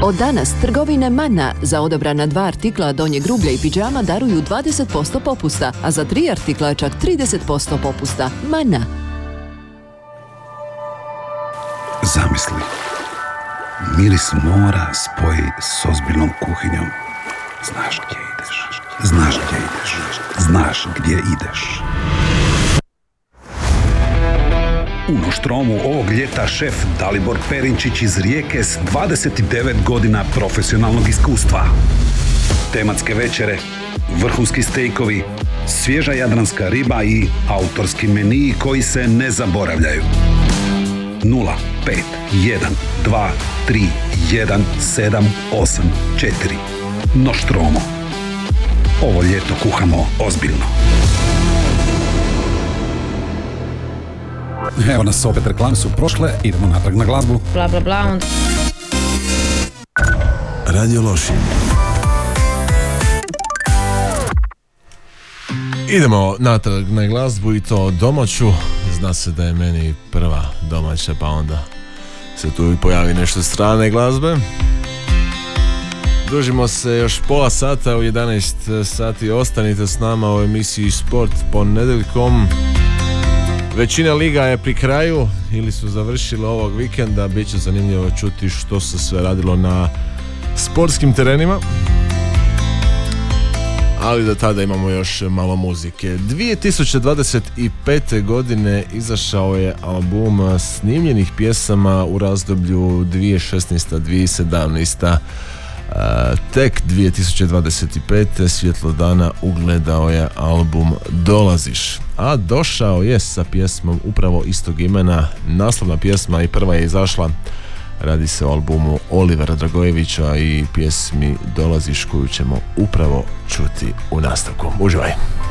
Od danas trgovine Mana za odabrana 2 artikla donjeg rublja i pidžama daruju 20% popusta, a za 3 artikla čak 30% popusta. Mana. Zamisli. Miris mora spoji s ozbiljnom kuhinjom. Znaš gdje ideš. Znaš gdje ideš. Znaš gdje ideš. U Noštromu ovog ljeta šef Dalibor Perinčić iz Rijeke s 29 godina profesionalnog iskustva. Tematske večere, vrhunski stejkovi, svježa jadranska riba i autorski meniji koji se ne zaboravljaju. 0, 5, 1, 2, 3, 1, 7, 8, 4. Noštromo. Ovo ljeto kuhamo ozbiljno. Evo nas opet, reklame su prošle, idemo natrag na glazbu. Bla bla bla. Radio Lošinj. Idemo natrag na glazbu i to domaću. Zna se da je meni prva domaća, pa onda se tu pojavi nešto strane glazbe. Družimo se još pola sata, u 11 sati ostanite s nama u emisiji Sport ponedjeljkom. Većina liga je pri kraju ili su završile ovog vikenda. Biće zanimljivo čuti što se sve radilo na sportskim terenima. Ali do tada imamo još malo muzike. 2025. godine izašao je album snimljenih pjesama u razdoblju 2016-2017. Tek 2025. svjetlo dana ugledao je album Dolaziš, a došao je sa pjesmom upravo istog imena. Naslovna pjesma i prva je izašla. Radi se o albumu Olivera Dragojevića i pjesmi Dolaziš koju ćemo upravo čuti u nastavku. Uživaj!